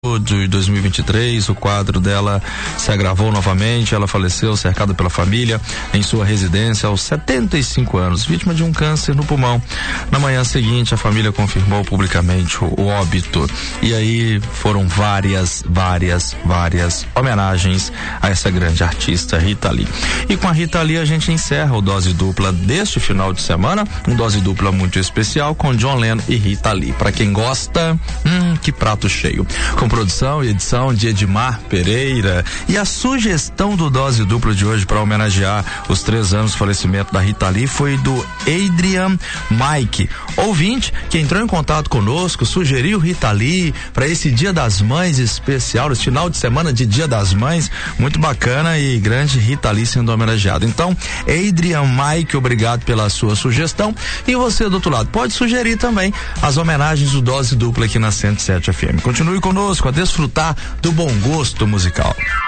de 2023, o quadro dela se agravou novamente, ela faleceu cercada pela família em sua residência aos 75 anos, vítima de um câncer no pulmão. Na manhã seguinte, a família confirmou publicamente o óbito. E aí foram várias homenagens a essa grande artista, Rita Lee. E com a Rita Lee a gente encerra o Dose Dupla deste final de semana, um Dose Dupla muito especial com John Lennon e Rita Lee. Para quem gosta, que prato cheio. Com produção e edição de Edmar Pereira. E a sugestão do Dose Dupla de hoje para homenagear os 3 anos do falecimento da Rita Lee foi do Adrian Mike, ouvinte que entrou em contato conosco, sugeriu Rita Lee para esse Dia das Mães especial, esse final de semana de Dia das Mães, muito bacana, e grande Rita Lee sendo homenageado. Então, Adrian Mike, obrigado pela sua sugestão, e você do outro lado pode sugerir também as homenagens do Dose Dupla aqui na 107 FM. Continue conosco a desfrutar do bom gosto musical.